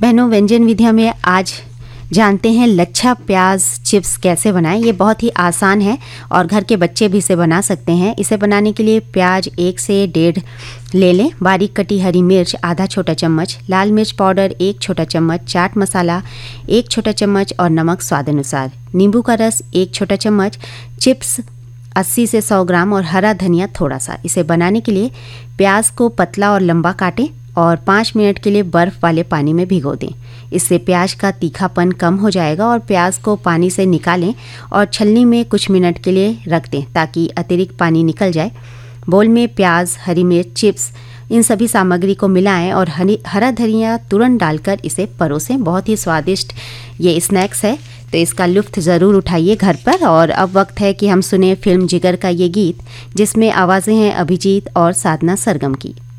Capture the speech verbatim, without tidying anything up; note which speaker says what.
Speaker 1: बहनों, व्यंजन विधियों में आज जानते हैं लच्छा प्याज चिप्स कैसे बनाएं। ये बहुत ही आसान है और घर के बच्चे भी इसे बना सकते हैं। इसे बनाने के लिए प्याज एक से डेढ़ ले लें, बारीक कटी हरी मिर्च आधा छोटा चम्मच, लाल मिर्च पाउडर एक छोटा चम्मच, चाट मसाला एक छोटा चम्मच और नमक स्वाद अनुसार। नींबू का रस एक छोटा चम्मच, चिप्स अस्सी से सौ ग्राम और हरा धनिया थोड़ा सा। इसे बनाने के लिए प्याज को पतला और लंबा काटें और पाँच मिनट के लिए बर्फ़ वाले पानी में भिगो दें। इससे प्याज का तीखापन कम हो जाएगा और प्याज को पानी से निकालें और छलनी में कुछ मिनट के लिए रख दें ताकि अतिरिक्त पानी निकल जाए। बोल में प्याज, हरी मिर्च, चिप्स इन सभी सामग्री को मिलाएं और हरी हरा धनिया तुरंत डालकर इसे परोसें। बहुत ही स्वादिष्ट ये स्नैक्स है, तो इसका लुत्फ़ ज़रूर उठाइए घर पर। और अब वक्त है कि हम सुने फिल्म जिगर का ये गीत, जिसमें आवाज़ें हैं अभिजीत और साधना सरगम की।